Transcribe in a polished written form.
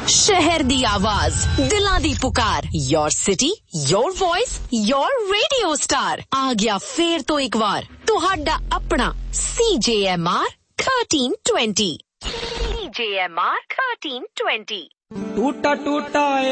शहर दी आवाज, दिलां दी पुकार, your city, your voice, your radio star. आ गया फेर तो एक बार तुहाडा अपना CJMR 1320। CJMR 1320। टूटा टूटा